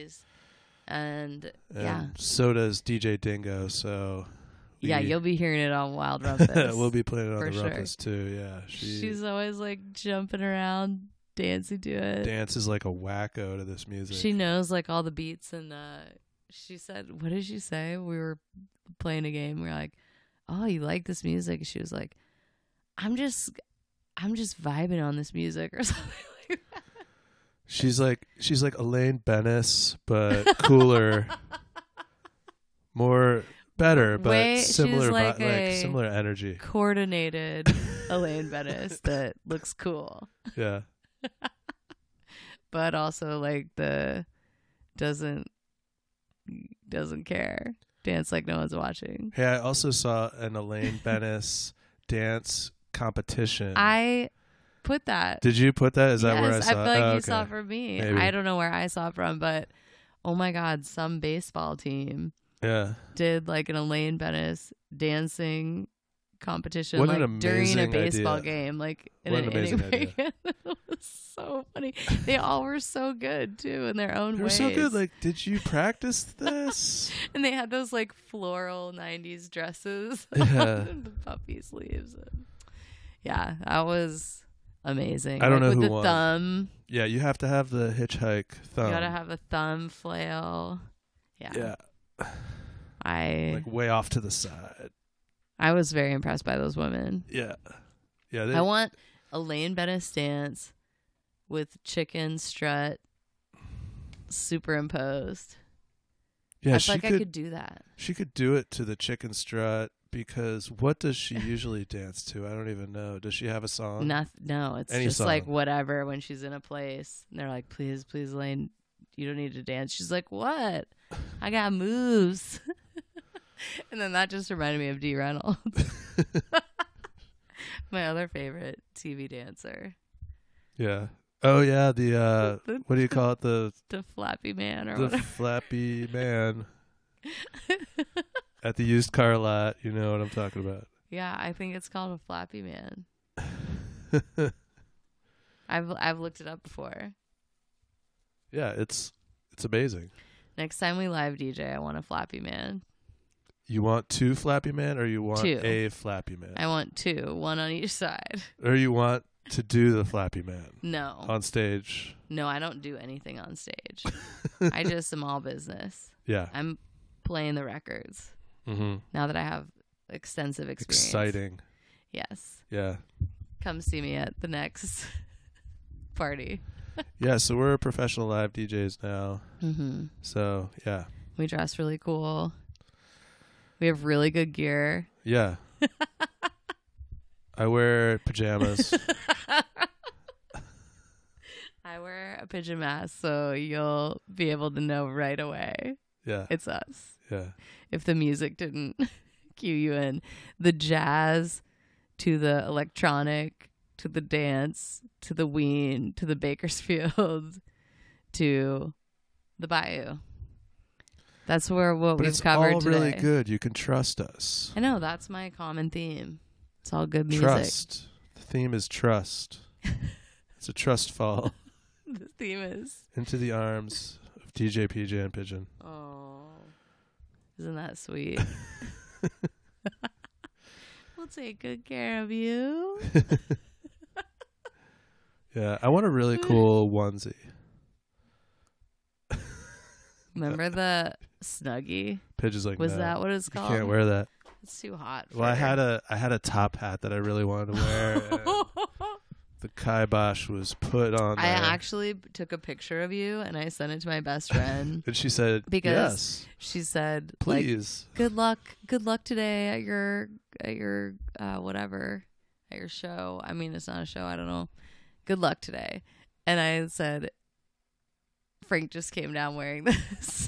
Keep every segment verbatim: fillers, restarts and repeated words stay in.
series. And, and yeah. so does D J Dingo, so... We, yeah, you'll be hearing it on Wild Rumpus. We'll be playing it on for the sure. Rumpus, too, yeah. She She's always, like, jumping around, dancing to it. dances like a wacko to this music. She knows, like, all the beats, and uh, she said, what did she say? We were playing a game. We were like, oh, you like this music? She was like, I'm just, I'm just vibing on this music or something like that. She's like, she's like Elaine Bennis, but cooler, more, better, but Way, similar, she's like, vi- a like similar energy. Coordinated Elaine Bennis that looks cool. Yeah. But also like the doesn't doesn't care. Dance like no one's watching. Hey, I also saw an Elaine Bennis dance competition. I put that. Did you put that? Is that yes, where I saw I feel it? like Oh, you okay. saw it from me. Maybe. I don't know where I saw it from, but oh my God, some baseball team Yeah. did like an Elaine Bennis dancing competition What an like during a amazing baseball idea. game, like in What an, an amazing inning. idea. It was so funny. They all were so good too in their own They were ways. so good. Like, did you practice this? And they had those like floral nineties dresses Yeah. on the puffy sleeves. And yeah, that was amazing. I don't like, know with who the won. thumb. Yeah, you have to have the hitchhike thumb. You gotta have a thumb flail. Yeah. Yeah. I Like way off to the side. I was very impressed by those women. Yeah. Yeah. They, I want Elaine Bennis dance with chicken strut superimposed. yeah, I she feel like could, I could do that. she could do it to the chicken strut because what does she usually dance to? I don't even know. Does she have a song? Noth- no, it's Any just song. like whatever when she's in a place and they're like, please, please, Elaine, you don't need to dance. She's like, what? I got moves. And then that just reminded me of Dee Reynolds. My other favorite T V dancer. Yeah. Oh yeah, the uh The- what do you call it? The The Flappy Man or the whatever. flappy man at the used car lot. You know what I'm talking about. Yeah, I think it's called a Flappy Man. I've I've looked it up before. Yeah, it's it's amazing. Next time we live D J, I want a Flappy Man. You want two Flappy Man, or you want Two. a Flappy Man, I want two, one on each side. or you want to do the Flappy Man No. on stage? No, I don't do anything on stage. I just am all business. Yeah. I'm playing the records Mm-hmm. now that I have extensive experience. Exciting. Yes. Yeah. Come see me at the next party. Yeah. So we're professional live D Js now. Mm-hmm. So yeah. We dress really cool. We have really good gear. Yeah. I wear pajamas. I wear a pajamas, so you'll be able to know right away Yeah. it's us. Yeah. If the music didn't cue you in. The jazz to the electronic to the dance to the Ween to the Bakersfield to the Bayou. That's where what But we've it's covered all today. really good. You can trust us. I know, that's my common theme. It's all good music. Trust. The theme is trust. It's a trust fall The theme is into the arms of D J P J and Pigeon. oh, isn't that sweet? We'll take good care of you. Yeah, I want a really cool onesie. Remember the Snuggie? Pigeon's like, Was no, that what it's you called? can't wear that. It's too hot. Well, I for- had a I had a top hat that I really wanted to wear. and the kibosh was put on I there. actually took a picture of you and I sent it to my best friend. And she said, Because yes, She said, like, please. good luck, good luck today at your at your uh, whatever at your show. I mean, it's not a show. I don't know. Good luck today. And I said, Frank just came down wearing this.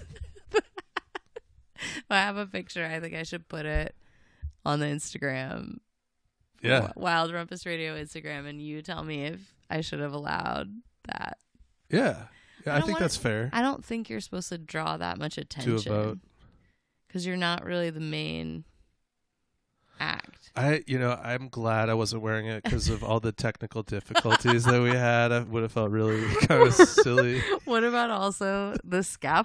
I have a picture. I think I should put it on the Instagram. Yeah. Wild Rumpus Radio Instagram, and you tell me if I should have allowed that. Yeah. Yeah, I I, don't think wanna- that's fair. I don't think you're supposed to draw that much attention To a vote. because you're not really the main act. I, you know, I'm glad I wasn't wearing it because of all the technical difficulties that we had. I would have felt really kind of silly. What about also the scaffold?